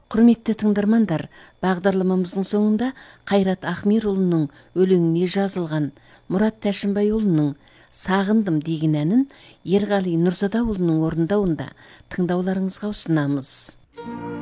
Құрметті тыңдармандар, бағдарламамыздың соңында Қайрат Ахмирұлының өлеңіне жазылған Мұрат Тәшінбайұлының «Сағындым» деген әнін Ерғали Нұрзадаұлының орындауында тыңдауларыңызға ұсынамыз.